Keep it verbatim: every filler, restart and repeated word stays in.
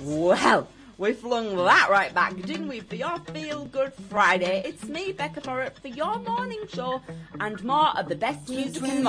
Well, we flung that right back, didn't we, for your Feel Good Friday. It's me, Becca Forrett, for your morning show and more of the best music in the